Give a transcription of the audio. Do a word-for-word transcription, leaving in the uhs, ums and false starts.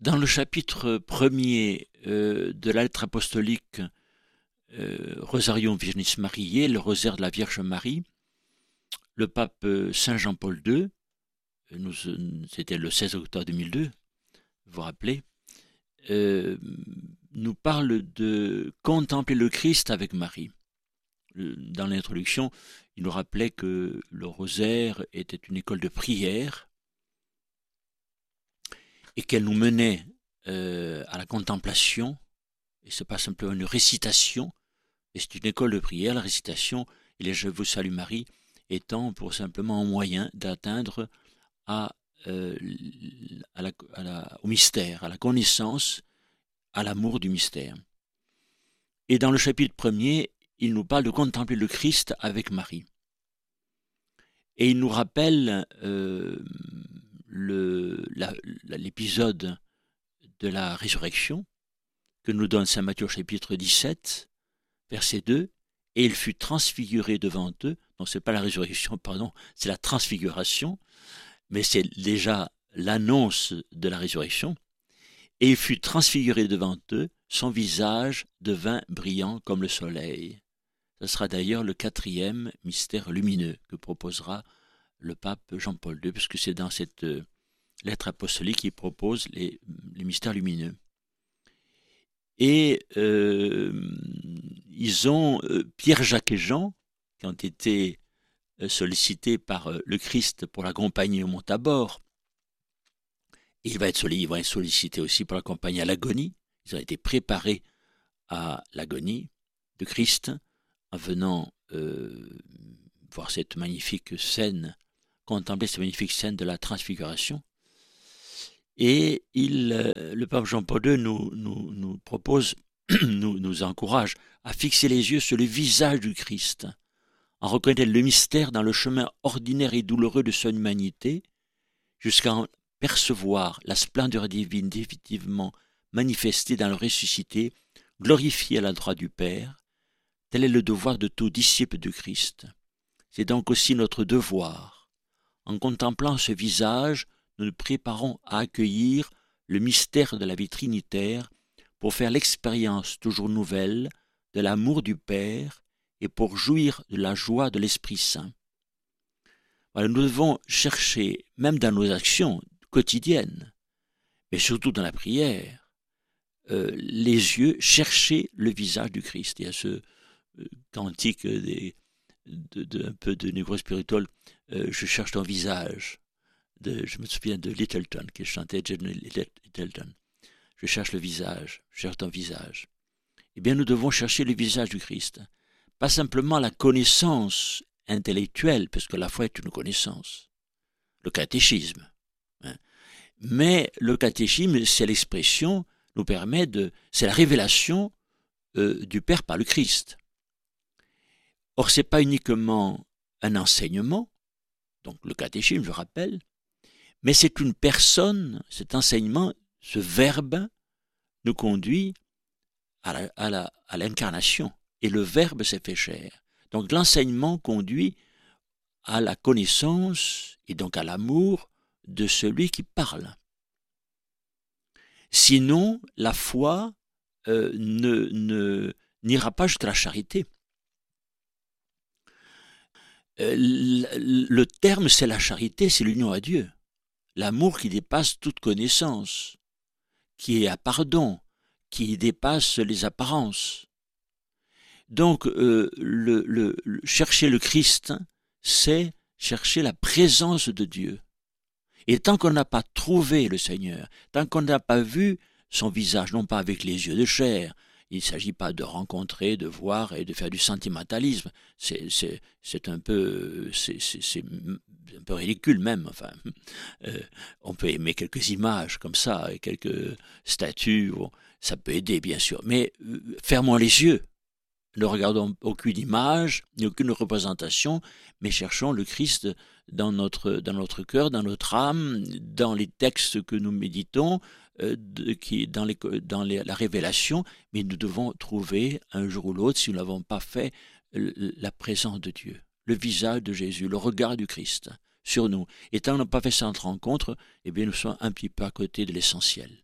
Dans le chapitre premier euh, de la lettre apostolique euh, Rosarium Virginis Mariae, le rosaire de la Vierge Marie, le pape Saint Jean-Paul deux, nous, c'était le seize octobre deux mille deux, vous vous rappelez, euh, nous parle de contempler le Christ avec Marie. Dans l'introduction, il nous rappelait que le rosaire était une école de prière et qu'elle nous menait euh, à la contemplation, et ce n'est pas simplement une récitation, mais c'est une école de prière, la récitation, et les Je vous salue Marie, étant pour simplement un moyen d'atteindre à, euh, à la, à la, au mystère, à la connaissance, à l'amour du mystère. Et dans le chapitre premier, il nous parle de contempler le Christ avec Marie. Et il nous rappelle euh, le, la, l'épisode de la résurrection que nous donne saint Matthieu chapitre dix-sept, verset deux, et il fut transfiguré devant eux. Non, ce n'est pas la résurrection, pardon, c'est la transfiguration, mais c'est déjà l'annonce de la résurrection. Et il fut transfiguré devant eux, son visage devint brillant comme le soleil. Ce sera d'ailleurs le quatrième mystère lumineux que proposera le pape Jean-Paul deux, puisque c'est dans cette lettre apostolique qu'il propose les, les mystères lumineux. Et euh, ils ont, euh, Pierre, Jacques et Jean, qui ont été sollicités par euh, le Christ pour l'accompagner au mont Tabor, et il va être, ils vont être sollicités aussi pour l'accompagner à l'agonie. Ils ont été préparés à l'agonie de Christ en venant euh, voir cette magnifique scène, contempler cette magnifique scène de la transfiguration. Et il, euh, le pape Jean-Paul deux nous, nous, nous propose, nous, nous encourage à fixer les yeux sur le visage du Christ, en reconnaître le mystère dans le chemin ordinaire et douloureux de son humanité, jusqu'à en percevoir la splendeur divine définitivement manifestée dans le ressuscité, glorifié à la droite du Père. Tel est le devoir de tout disciple de Christ. C'est donc aussi notre devoir. En contemplant ce visage, nous nous préparons à accueillir le mystère de la vie trinitaire pour faire l'expérience toujours nouvelle de l'amour du Père et pour jouir de la joie de l'Esprit Saint. Alors, nous devons chercher, même dans nos actions quotidiennes, mais surtout dans la prière, euh, les yeux, chercher le visage du Christ. Il y a ce euh, cantique des, de, de, un peu de négro spirituel, euh, je cherche ton visage. De, je me souviens de Littleton, qui chantait John Littleton. Je cherche le visage, je cherche ton visage. Eh bien, nous devons chercher le visage du Christ. Pas simplement la connaissance intellectuelle, parce que la foi est une connaissance. Le catéchisme. Hein. Mais le catéchisme, c'est l'expression, nous permet de, c'est la révélation euh, du Père par le Christ. Or, ce n'est pas uniquement un enseignement, donc le catéchisme, je rappelle, mais c'est une personne, cet enseignement, ce verbe nous conduit à, la, à, la, à l'incarnation. Et le verbe s'est fait chair. Donc l'enseignement conduit à la connaissance et donc à l'amour de celui qui parle. Sinon, la foi euh, ne, ne, n'ira pas jusqu'à la charité. Euh, le, le terme, c'est la charité, c'est l'union à Dieu. L'amour qui dépasse toute connaissance, qui est à pardon, qui dépasse les apparences. Donc, euh, le, le, le, chercher le Christ, c'est chercher la présence de Dieu. Et tant qu'on n'a pas trouvé le Seigneur, tant qu'on n'a pas vu son visage, non pas avec les yeux de chair, il ne s'agit pas de rencontrer, de voir et de faire du sentimentalisme. C'est, c'est, c'est, un, peu, c'est, c'est, c'est un peu ridicule même. Enfin, euh, on peut aimer quelques images comme ça, et quelques statues, bon, ça peut aider bien sûr. Mais euh, fermons les yeux. Ne regardons aucune image, ni aucune représentation, mais cherchons le Christ dans notre, dans notre cœur, dans notre âme, dans les textes que nous méditons, euh, de, qui, dans, les, dans les, la révélation, mais nous devons trouver un jour ou l'autre, si nous ne l'avons pas fait, la présence de Dieu, le visage de Jésus, le regard du Christ sur nous. Et tant qu'on n'a pas fait cette rencontre, eh bien nous sommes un petit peu à côté de l'essentiel.